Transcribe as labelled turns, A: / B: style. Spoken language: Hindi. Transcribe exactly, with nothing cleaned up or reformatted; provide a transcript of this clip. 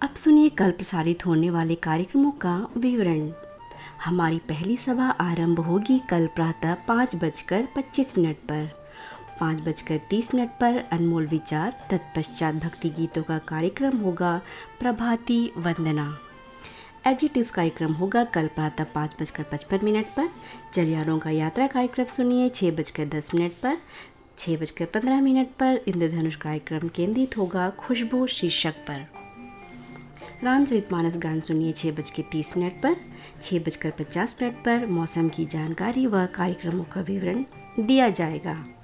A: अब सुनिए कल प्रसारित होने वाले कार्यक्रमों का विवरण। हमारी पहली सभा आरंभ होगी कल प्रातः पाँच बजकर पच्चीस मिनट पर। पाँच बजकर तीस मिनट पर अनमोल विचार, तत्पश्चात भक्ति गीतों का कार्यक्रम होगा प्रभाती वंदना। एग्रीटिव्स कार्यक्रम होगा कल प्रातः पाँच बजकर पचपन मिनट पर। चलियारों का यात्रा कार्यक्रम सुनिए छः बजकर दस मिनट पर। छः बजकर पंद्रह मिनट पर इंद्रधनुष कार्यक्रम केंद्रित होगा खुशबू शीर्षक पर। रामचरितमानस गान सुनिए छः बज के तीस मिनट पर। छः बजकर पचास मिनट पर मौसम की जानकारी व कार्यक्रमों का विवरण दिया जाएगा।